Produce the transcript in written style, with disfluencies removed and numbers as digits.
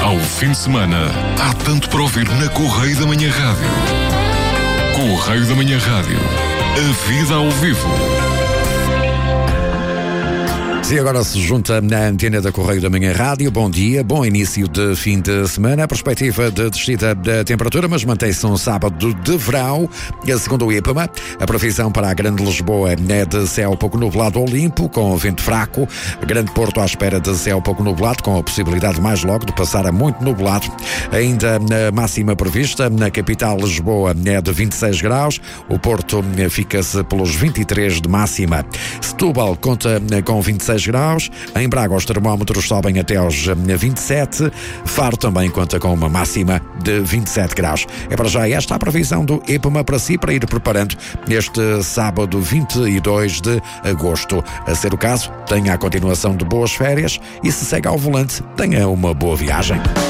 Ao fim de semana, há tanto para ouvir na Correio da Manhã Rádio. Correio da Manhã Rádio. A vida ao vivo. E agora se junta na antena da Correio da Manhã Rádio. Bom dia, bom início de fim de semana. A perspectiva de descida da temperatura, mas mantém-se um sábado de verão. Segundo o IPMA, a previsão para a Grande Lisboa é de céu pouco nublado ou limpo, com vento fraco. Grande Porto à espera de céu pouco nublado, com a possibilidade mais logo de passar a muito nublado. Ainda a máxima prevista na capital Lisboa é de 26 graus. O Porto fica-se pelos 23 de máxima. Setúbal conta com 26 graus. Em Braga os termómetros sobem até aos 27. Faro também conta com uma máxima de 27 graus. É para já esta a previsão do IPMA para si, para ir preparando este sábado 22 de agosto. A ser o caso, tenha a continuação de boas férias e se segue ao volante, tenha uma boa viagem.